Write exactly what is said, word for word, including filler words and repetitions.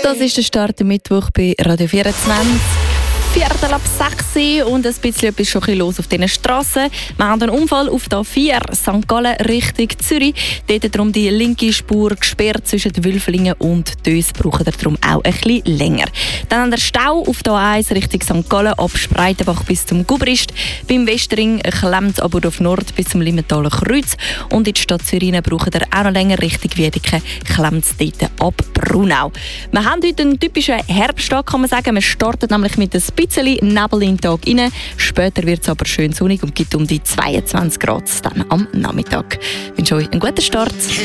Das ist der Start am Mittwoch bei Radio vierundzwanzig. Viertel ab sechs und ein bisschen etwas schon ein bisschen los auf diesen Strassen. Wir haben einen Unfall auf der A vier, Sankt Gallen Richtung Zürich. Dort darum die linke Spur gesperrt zwischen Wülflingen und Dös. Brauchen wir darum auch ein bisschen länger. Dann haben wir Stau auf der A eins Richtung Sankt Gallen ab Spreitenbach bis zum Gubrist. Beim Westring klemmt es aber auf Nord bis zum Limmentaler Kreuz. Und in die Stadt Zürich brauchen wir auch noch länger Richtung Wiedeke, klemmt es dort ab Brunau. Wir haben heute einen typischen Herbsttag, kann man sagen. Wir starten nämlich mit ein bisschen Nebel in den Tag rein. Später wird es aber schön sonnig und gibt um die zweiundzwanzig Grad dann am Nachmittag. Ich wünsche euch einen guten Start.